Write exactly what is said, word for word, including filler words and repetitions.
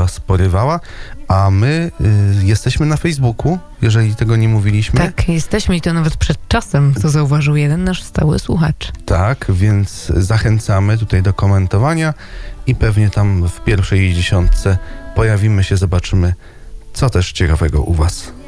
was porywała, a my y, jesteśmy na Facebooku, jeżeli tego nie mówiliśmy. Tak, jesteśmy i to nawet przed czasem, co zauważył jeden nasz stały słuchacz. Tak, więc zachęcamy tutaj do komentowania i pewnie tam w pierwszej dziesiątce pojawimy się, zobaczymy, co też ciekawego u was.